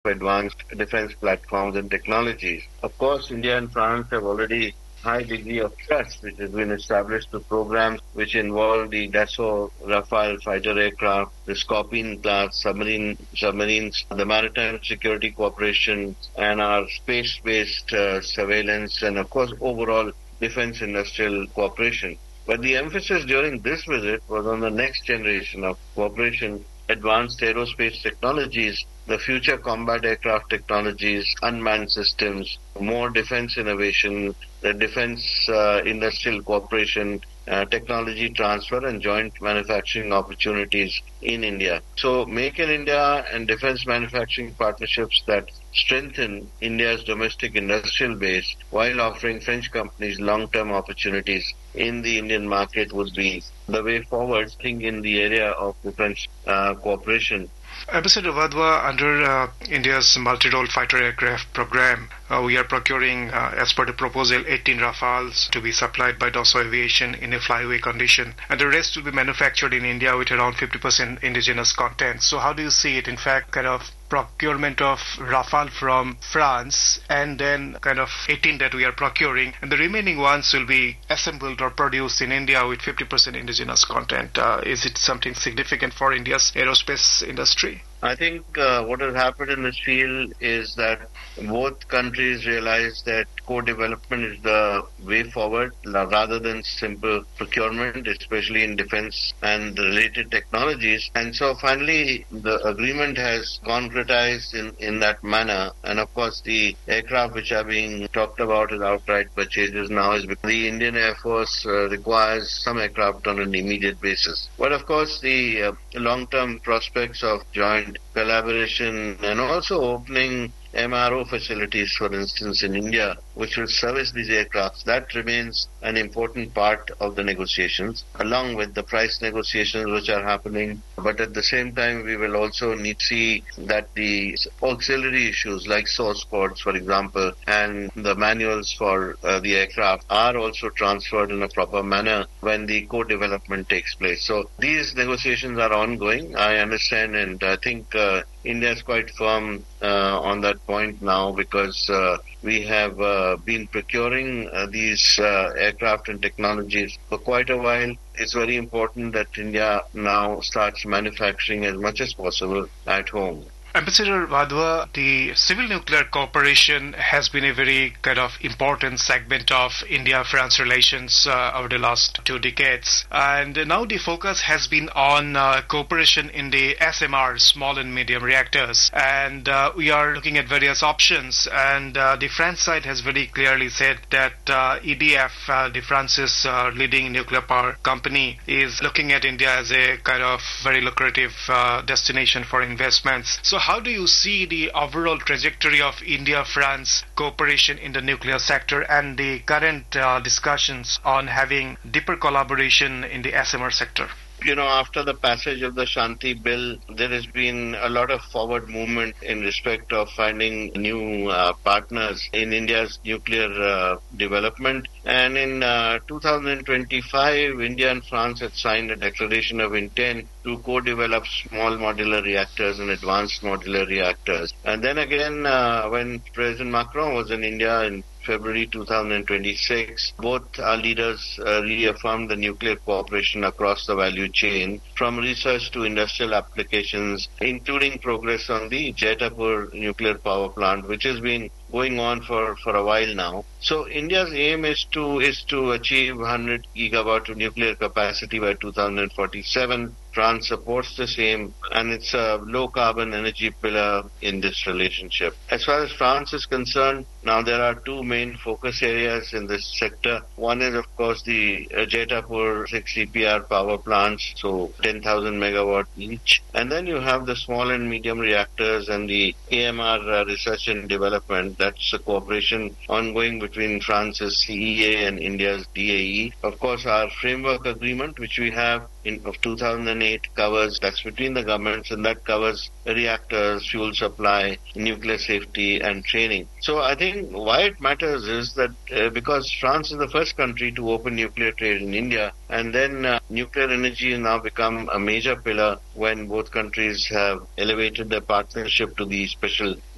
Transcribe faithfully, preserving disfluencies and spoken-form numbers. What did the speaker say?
advanced defense platforms and technologies. Of course, India and France have already high degree of trust which has been established through programs which involve the Dassault Rafale fighter aircraft, the Scorpion class submarine submarines, the maritime security cooperation, and our space-based uh, surveillance, and of course overall defense industrial cooperation. But the emphasis during this visit was on the next generation of cooperation, advanced aerospace technologies, the future combat aircraft technologies, unmanned systems, more defense innovation, the defense uh, industrial cooperation, uh, technology transfer, and joint manufacturing opportunities in India. So Make in India and defense manufacturing partnerships that strengthen India's domestic industrial base while offering French companies long-term opportunities in the Indian market would be the way forward, I think, in the area of defense uh, cooperation. Ambassador Wadhwa, under uh, India's multi-role fighter aircraft program, uh, we are procuring, uh, as per the proposal, eighteen Rafales to be supplied by Dassault Aviation in a flyaway condition, and the rest will be manufactured in India with around fifty percent indigenous content. So how do you see it, in fact, kind of procurement of Rafale from France, and then kind of eighteen that we are procuring, and the remaining ones will be assembled or produced in India with fifty percent indigenous content? Uh, is it something significant for India's aerospace industry? I think uh, what has happened in this field is that both countries realize that co-development is the way forward rather than simple procurement, especially in defense and related technologies. And so finally, the agreement has concretized in, in that manner. And of course, the aircraft which are being talked about as outright purchases now is because the Indian Air Force uh, requires some aircraft on an immediate basis. But of course, the uh, long-term prospects of joint collaboration and also opening M R O facilities, for instance, in India, which will service these aircrafts, that remains an important part of the negotiations, along with the price negotiations which are happening. But at the same time, we will also need to see that the auxiliary issues like source codes, for example, and the manuals for uh, the aircraft are also transferred in a proper manner when the co-development takes place. So these negotiations are ongoing, I understand, and I think uh, India is quite firm uh, on that point now, because uh, we have uh, been procuring uh, these uh, aircraft and technologies for quite a while. It's very important that India now starts manufacturing as much as possible at home. Ambassador Wadhwa, the civil nuclear cooperation has been a very kind of important segment of India-France relations uh, over the last two decades. And now the focus has been on uh, cooperation in the S M R, small and medium reactors. And uh, we are looking at various options. And uh, the France side has very clearly said that uh, E D F, uh, the France's uh, leading nuclear power company, is looking at India as a kind of very lucrative uh, destination for investments. So how do you see the overall trajectory of India-France cooperation in the nuclear sector and the current uh, discussions on having deeper collaboration in the S M R sector? You know, after the passage of the Shanti Bill, there has been a lot of forward movement in respect of finding new uh, partners in India's nuclear uh, development. And in uh, two thousand twenty-five, India and France had signed a declaration of intent to co-develop small modular reactors and advanced modular reactors. And then again, uh, when President Macron was in India in February two thousand twenty-six, both our leaders uh, reaffirmed the nuclear cooperation across the value chain, from research to industrial applications, including progress on the Jaitapur nuclear power plant, which has been going on for, for a while now. So India's aim is to is to achieve one hundred gigawatt of nuclear capacity by two thousand forty-seven. France supports the same, and it's a low-carbon energy pillar in this relationship. As far as France is concerned, now there are two main focus areas in this sector. One is, of course, the uh, Jaitapur six C P R power plants, so ten thousand megawatt each. And then you have the small and medium reactors and the A M R uh, research and development. That's a cooperation ongoing between France's C E A and India's D A E. Of course, our framework agreement, which we have in of two thousand eight, covers, that's between the governments, and that covers reactors, fuel supply, nuclear safety, and training. So I think why it matters is that uh, because France is the first country to open nuclear trade in India, and then uh, nuclear energy has now become a major pillar when both countries have elevated their partnership to the special